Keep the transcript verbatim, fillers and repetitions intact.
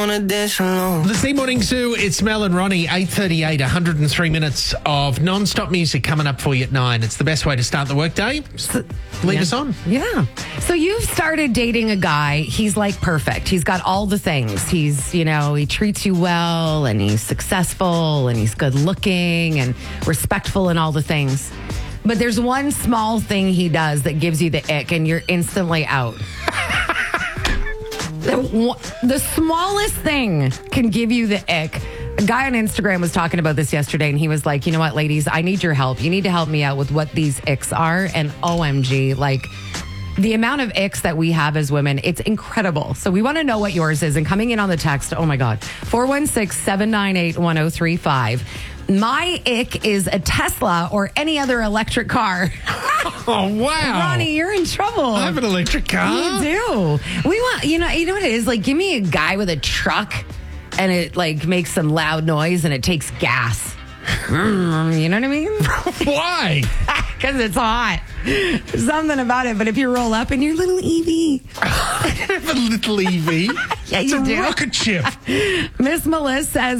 The C Morning Zoo, it's Mel and Ronnie, eight thirty-eight, one hundred three minutes of non-stop music coming up for you at nine. It's the best way to start the workday. So, lead yeah. us on. Yeah. So you've started dating a guy. He's like perfect. He's got all the things. He's, you know, he treats you well and he's successful and he's good looking and respectful and all the things. But there's one small thing he does that gives you the ick and you're instantly out. The, the smallest thing can give you the ick. A guy on Instagram was talking about this yesterday, and he was like, you know what, ladies, I need your help. You need to help me out with what these icks are. And O M G, like, the amount of icks that we have as women, it's incredible. So we want to know what yours is. And coming in on the text, oh my God, four one six, seven nine eight, one oh three five. My ick is a Tesla or any other electric car. Oh, wow. Ronnie, you're in trouble. I have an electric car. You do. We want, you know, you know what it is? Like, give me a guy with a truck and it like makes some loud noise and it takes gas. You know what I mean? Why? Because it's hot. There's something about it. But if you roll up in your little E V. I have a little E V. Yeah, it's you a do. rocket ship. Miss Melissa says,